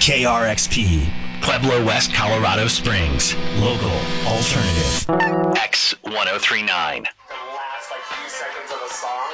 KRXP, Pueblo West, Colorado Springs. Local alternative. X1039.